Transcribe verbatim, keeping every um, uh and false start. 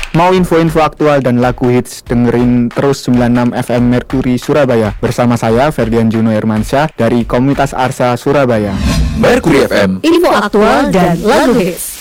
Mau info-info aktual dan lagu hits, dengerin terus sembilan puluh enam F M Mercury Surabaya. Bersama saya Ferdian Juno Hermansyah dari Komunitas Arsa Surabaya. Mercury F M, info aktual dan lagu hits.